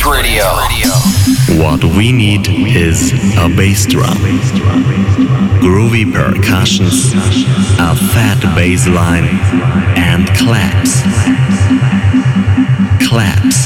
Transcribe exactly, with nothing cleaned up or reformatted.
Radio. What we need is a bass drum, groovy percussions, a fat bass line, and claps. Claps.